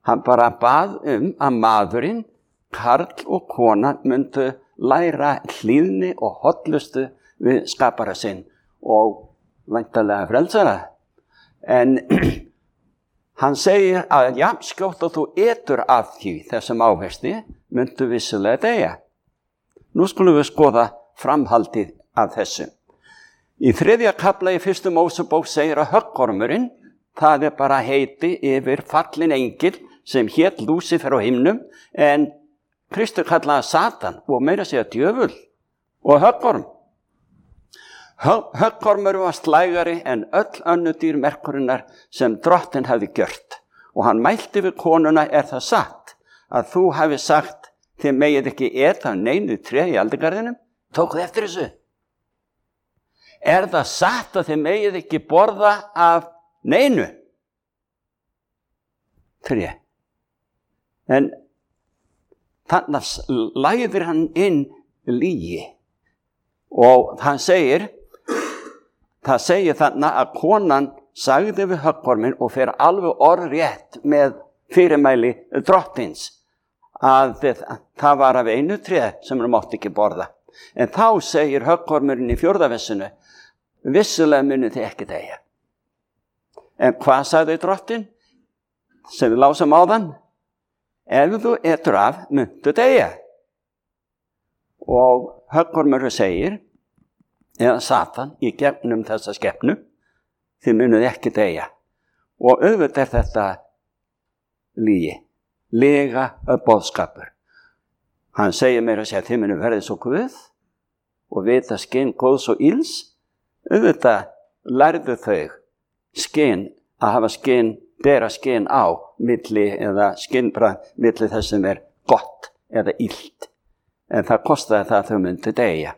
Hann bara bað að maðurinn, karl og kona myndu læra hlýðni og hollustu við skapara sinn og væntanlega frelsara. En hann segir að skjótt og þú etur af því þessum ávexti myndu vissulega deyja. Nú skulum við skoða framhaldið af þessu. Í 3. kafla í 1. Mósebók segir að höggormurinn, það bara heiti yfir fallin engil sem hét Lúsífer á himnum, en Kristur kallaði Satan og meira segja djöful og höggorm. Höggormur var slægari en öll önnur dýr merkurinnar sem drottinn hafði gjört. Og hann mælti við konuna, er það satt að þú hafi sagt, þið megið ekki eta af neinu tré í aldigarðinum? Tók þið eftir þessu? Er það satt að þið megið ekki borða af neinu tré? En þannig læðir hann inn lygi og hann segir, það segir þannig að konan sagði við höggorminn og fer alveg orðrétt með fyrirmæli drottins að það var af einu tré sem hann mátti ekki borða. En þá segir höggormurinn í 4. versinu, vissulega munu þið ekki deyja. En hvað sagði drottinn sem við lásum áðan? Ef þú etur af, myndu deyja. Og höggormur segir, eða Satan í gegnum þessa skepnu, þið munuð ekki deyja. Og auðvitað þetta lygi, lega boðskapur. Hann segir meira að segja, þið munuð verðið svo guð og vita skyn góðs og ills. Auðvitað lærðu þau skyn að hafa skyn, bera skyn á milli eða skynbragð milli þess sem gott eða illt. En það kostaði það að þau myndu deyja.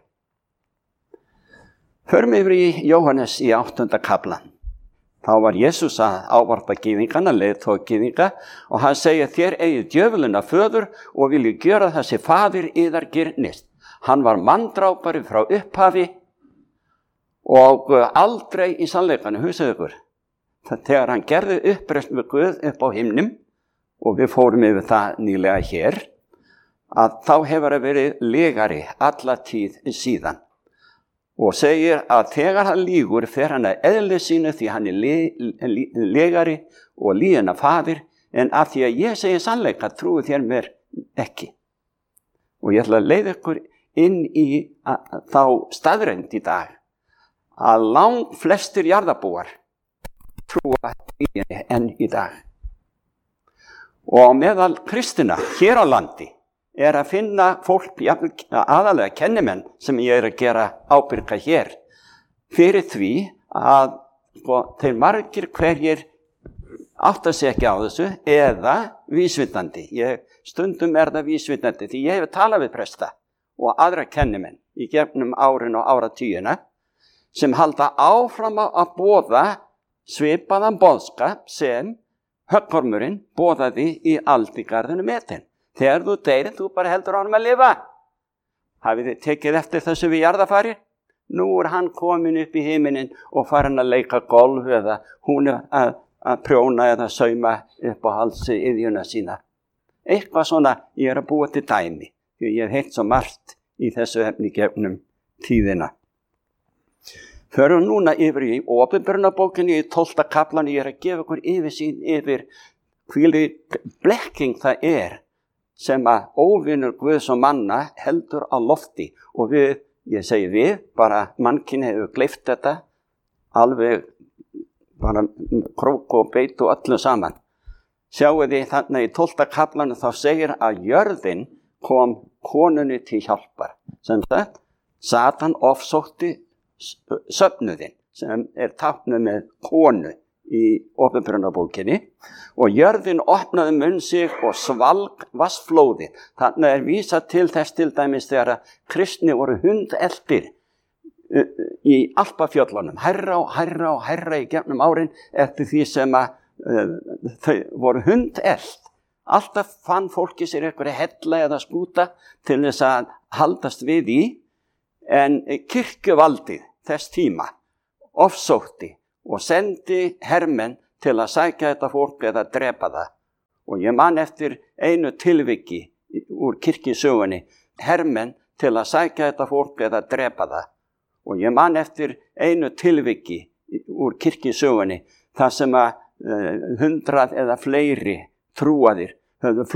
Förum yfir í Jóhannes í 8. kaflan. Þá var Jesús að ávarpa gyðingana, leiðtoga gyðinga, og hann segir, þér eigið djöfulinn að föður og vilju gjöra það sem faðir yðar girnist. Hann var manndrápari frá upphafi og aldrei í sannleikanum, hugsið ykkur. Þegar hann gerði uppreisn við Guð upp á himnum, og við fórum yfir það nýlega hér, að þá hefur það verið legari alla tíð síðan. Og segir að þegar hann lýgur fer hann að eðli sínu því hann legari og lýgina faðir, en af því að ég segi sannleika trúið þér mér ekki. Og ég ætla að leiða ykkur inn í þá staðreynd í dag að langt flestir jarðarbúar trúa lyginni enn í dag. Og meðal kristina hér á landi að finna fólk, aðalega kennimenn sem ég að gera ábyrga hér, fyrir því að þeir margir hverjir átta sig ekki á þessu eða vísvitandi. Stundum það vísvitandi því ég hef talað við presta og aðra kennimenn í gegnum árin og áratugina sem halda áfram að boða svipaðan boðskap sem höggormurinn boðaði í aldigarðinum Eden. Þegar þú deyrir, þú bara heldur honum að lifa. Hafið þið tekið eftir þessu við jarðafari? Nú hann komin upp í himinin og farin að leika golf eða hún að prjóna eða sauma upp á halsi iðjuna sína. Eitthvað svona ég að búa til dæmi, því ég hef heilt svo margt í þessu efni gegnum tíðina. Förum núna yfir í Opinberunarbókinni í 12. kaflan, ég að gefa ykkur yfirsýn yfir hvílík blekking það sem að óvinur Guðs og manna heldur á lofti. Og ég segi við, bara mannkyn hefur gleypt þetta, alveg bara krók og beit og öllu saman. Sjáu þið þannig í 12. kaflanu þá segir að jörðin kom konunni til hjálpar. Sem sagt, Satan ofsótti söfnuðinn sem táknuð með konu í Opinberunarbókinni og jörðin opnaði munn sig og svalg vatnsflóði. Þannig vísað til þess til dæmis þegar að kristni voru hundeltir í Alpafjöllunum, hærra og hærra og hærra í gegnum árin eftir því sem að þau voru hundelt. Alltaf fann fólki sér einhverja hella eða skúta til þess að haldast við í, en kirkjuvaldið þess tíma ofsótti og sendi hermenn til að sækja þetta fólk eða drepa það. Og ég man eftir einu tilviki úr kirkjusögunni, hermenn til að sækja þetta fólk eða drepa það. Og ég man eftir einu tilviki úr kirkjusögunni, þar sem að 100 eða fleiri trúaðir höfðu